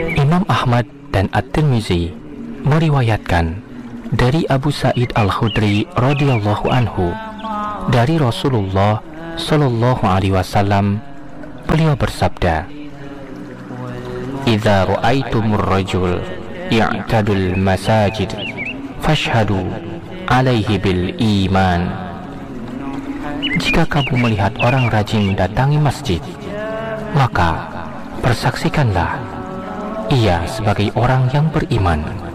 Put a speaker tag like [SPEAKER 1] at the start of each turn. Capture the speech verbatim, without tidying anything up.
[SPEAKER 1] Imam Ahmad dan At-Tirmizi meriwayatkan dari Abu Sa'id Al-Khudri radhiyallahu anhu dari Rasulullah sallallahu alaihi wasallam, beliau bersabda, "Idza ra'aitumur rajul ya'tadul masajid fashhadu alaihi bil iman." Jika kamu melihat orang rajin mendatangi masjid, maka persaksikanlah ia sebagai orang yang beriman.